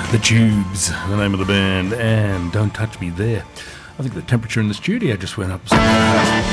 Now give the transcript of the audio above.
The Tubes, the name of the band, and Don't Touch Me There. I think the temperature in the studio just went up.